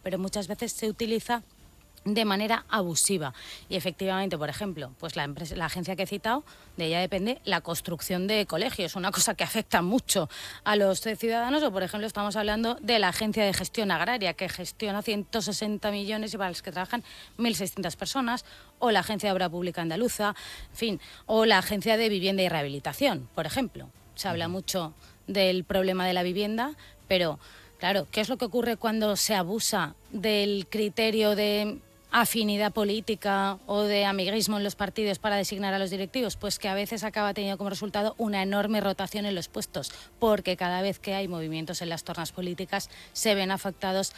pero muchas veces se utiliza de manera abusiva. Y efectivamente, por ejemplo, pues la agencia que he citado, de ella depende la construcción de colegios, una cosa que afecta mucho a los ciudadanos. O, por ejemplo, estamos hablando de la Agencia de Gestión Agraria, que gestiona 160 millones y para los que trabajan 1.600 personas, o la Agencia de Obra Pública Andaluza, en fin, o la Agencia de Vivienda y Rehabilitación, por ejemplo. Se habla mucho del problema de la vivienda, pero claro, ¿qué es lo que ocurre cuando se abusa del criterio de afinidad política o de amiguismo en los partidos para designar a los directivos? Pues que a veces acaba teniendo como resultado una enorme rotación en los puestos, porque cada vez que hay movimientos en las tornas políticas se ven afectadas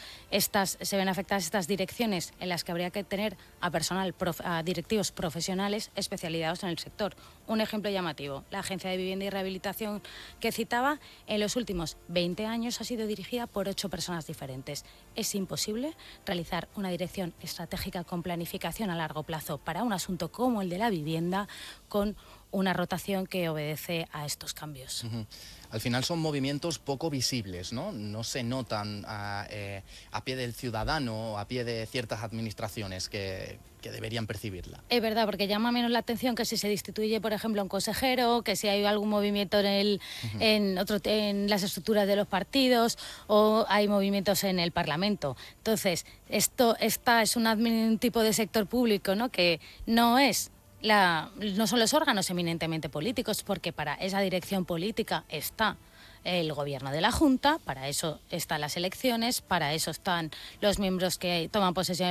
estas direcciones en las que habría que tener a directivos profesionales especializados en el sector. Un ejemplo llamativo, la Agencia de Vivienda y Rehabilitación que citaba, en los últimos 20 años ha sido dirigida por 8 personas diferentes. Es imposible realizar una dirección estratégica con planificación a largo plazo para un asunto como el de la vivienda con una rotación que obedece a estos cambios. Al final son movimientos poco visibles, ¿no? No se notan a pie del ciudadano, a pie de ciertas administraciones que deberían percibirla. Es verdad, porque llama menos la atención que si se destituye, por ejemplo, un consejero, que si hay algún movimiento en las estructuras de los partidos o hay movimientos en el Parlamento. Entonces, esta es un tipo de sector público, ¿no?, que no son los órganos eminentemente políticos, porque para esa dirección política está el gobierno de la Junta, para eso están las elecciones, para eso están los miembros que toman posesión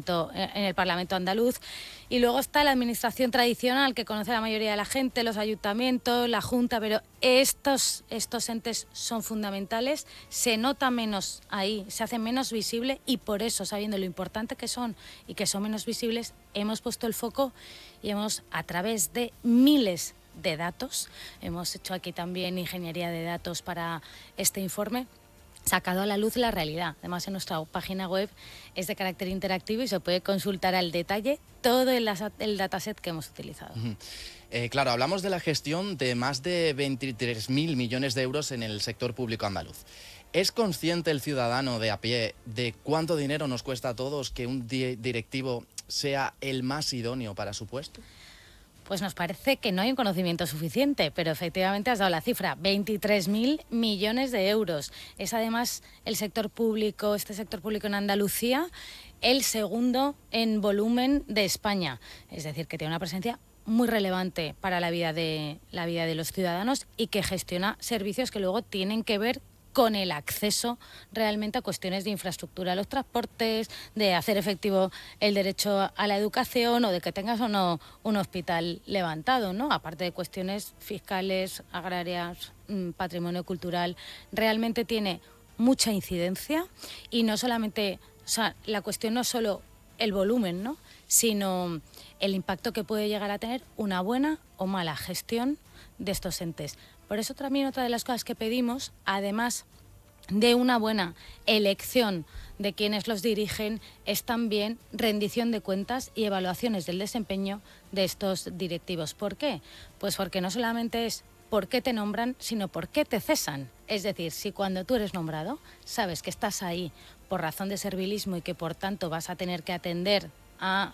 en el Parlamento andaluz, y luego está la administración tradicional que conoce la mayoría de la gente, los ayuntamientos, la Junta, pero estos entes son fundamentales, se nota menos ahí, se hacen menos visible, y por eso, sabiendo lo importante que son y que son menos visibles, hemos puesto el foco y hemos, a través de miles de datos, hemos hecho aquí también ingeniería de datos para este informe, sacado a la luz la realidad. Además, en nuestra página web es de carácter interactivo y se puede consultar al detalle todo el dataset que hemos utilizado. Claro, hablamos de la gestión de más de 23.000 millones de euros en el sector público andaluz. ¿Es consciente el ciudadano de a pie de cuánto dinero nos cuesta a todos que un directivo sea el más idóneo para su puesto? Pues nos parece que no hay un conocimiento suficiente, pero efectivamente has dado la cifra, 23.000 millones de euros. Es además este sector público en Andalucía, el segundo en volumen de España. Es decir, que tiene una presencia muy relevante para la vida de los ciudadanos y que gestiona servicios que luego tienen que ver con el acceso realmente a cuestiones de infraestructura, los transportes, de hacer efectivo el derecho a la educación o de que tengas o no un hospital levantado, ¿no? Aparte de cuestiones fiscales, agrarias, patrimonio cultural, realmente tiene mucha incidencia y no solamente, o sea, la cuestión no es solo el volumen, ¿no?, sino el impacto que puede llegar a tener una buena o mala gestión de estos entes. Por eso también otra de las cosas que pedimos, además de una buena elección de quienes los dirigen, es también rendición de cuentas y evaluaciones del desempeño de estos directivos. ¿Por qué? Pues porque no solamente es por qué te nombran, sino por qué te cesan. Es decir, si cuando tú eres nombrado sabes que estás ahí por razón de servilismo y que por tanto vas a tener que atender a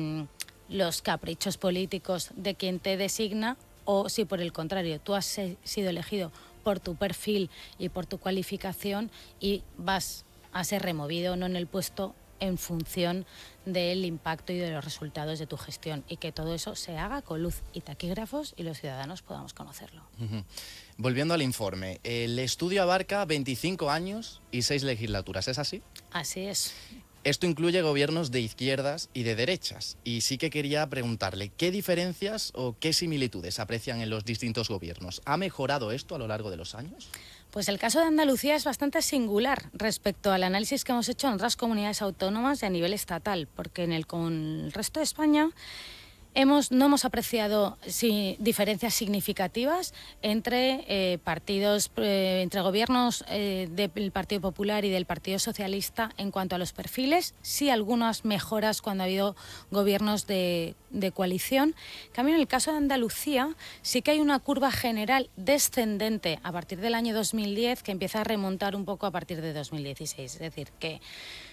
los caprichos políticos de quien te designa, o si por el contrario tú has sido elegido por tu perfil y por tu cualificación y vas a ser removido o no en el puesto en función del impacto y de los resultados de tu gestión, y que todo eso se haga con luz y taquígrafos y los ciudadanos podamos conocerlo. Volviendo al informe, el estudio abarca 25 años y 6 legislaturas, ¿es así? Así es. Esto incluye gobiernos de izquierdas y de derechas, y sí que quería preguntarle qué diferencias o qué similitudes aprecian en los distintos gobiernos. ¿Ha mejorado esto a lo largo de los años? Pues el caso de Andalucía es bastante singular respecto al análisis que hemos hecho en otras comunidades autónomas y a nivel estatal, porque con el resto de España no hemos apreciado diferencias significativas entre partidos, entre gobiernos del Partido Popular y del Partido Socialista en cuanto a los perfiles. Sí, algunas mejoras cuando ha habido gobiernos de coalición. En cambio, en el caso de Andalucía sí que hay una curva general descendente a partir del año 2010 que empieza a remontar un poco a partir de 2016. Es decir, que